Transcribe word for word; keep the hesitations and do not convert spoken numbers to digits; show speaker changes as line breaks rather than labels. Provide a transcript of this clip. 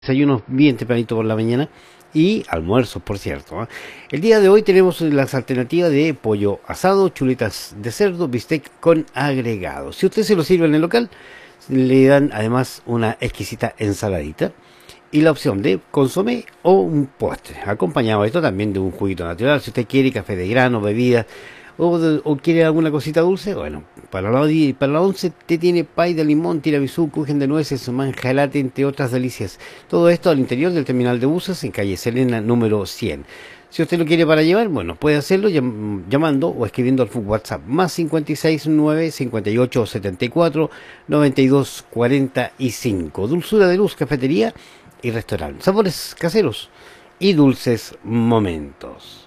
Desayunos bien tempranito por la mañana y almuerzos, por cierto, ¿eh? El día de hoy tenemos las alternativas de pollo asado, chuletas de cerdo, bistec con agregado. Si usted se lo sirve en el local, le dan además una exquisita ensaladita y la opción de consomé o un postre, acompañado esto también de un juguito natural, si usted quiere café de grano, bebida o, de- o quiere alguna cosita dulce. Bueno, para la, di- para la once te tiene pay de limón, tiramisú, kuchen de nueces, manjalate, entre otras delicias. Todo esto al interior del terminal de buses en calle Selena número cien. Si usted lo quiere para llevar, bueno, puede hacerlo llam- llamando o escribiendo al fu- WhatsApp más cincuenta y seis nueve cincuenta y ocho setenta y cuatro noventa y dos cuarenta y cinco. Dulzura de Luz, cafetería y restaurante. Sabores caseros y dulces momentos.